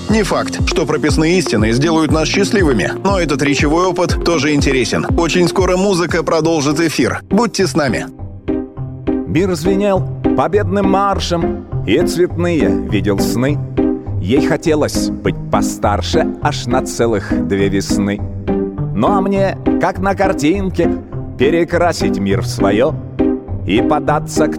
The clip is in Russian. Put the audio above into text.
Не факт, что прописные истины сделают нас счастливыми, но этот речевой опыт тоже интересен. Очень скоро музыка продолжит эфир. Будьте с нами. Мир звенел победным маршем, и цветные видел сны. Ей хотелось быть постарше аж на целых 2 весны. Ну а мне, как на картинке, перекрасить мир в свое и податься к